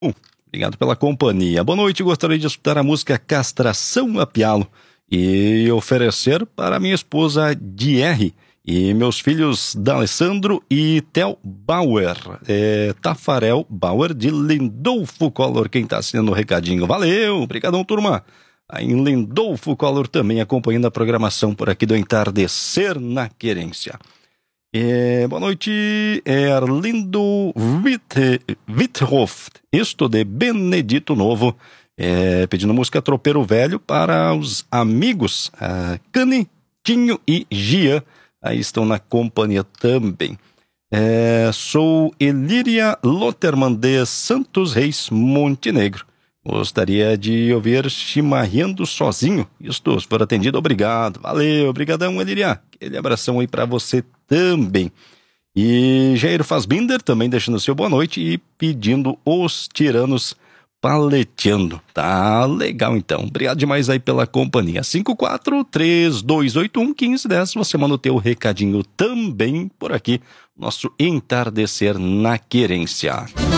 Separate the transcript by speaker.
Speaker 1: Obrigado pela companhia. Boa noite, gostaria de escutar a música Castração a Pialo e oferecer para minha esposa Dierre e meus filhos D'Alessandro e Theo Bauer. Tafarel Bauer de Lindolfo Collor, quem está assinando o recadinho. Valeu, obrigadão, turma. Aí em Lindolfo Collor também acompanhando a programação por aqui do Entardecer na Querência. Boa noite, Arlindo Witthoff, isto de Benedito Novo, pedindo música Tropeiro Velho para os amigos Cani, Tinho e Gia, aí estão na companhia também. Sou Elíria Lotterman de Santos Reis, Montenegro. Gostaria de ouvir Chimarrando Sozinho. Isto, se for atendido, obrigado. Valeu, obrigadão, Elíria. Aquele abração aí pra você também. E Jair Fassbinder também deixando seu boa noite e pedindo Os Tiranos Paleteando. Tá legal, então. Obrigado demais aí pela companhia. 5432811510. Você manda o teu recadinho também por aqui. Nosso Entardecer na Querência.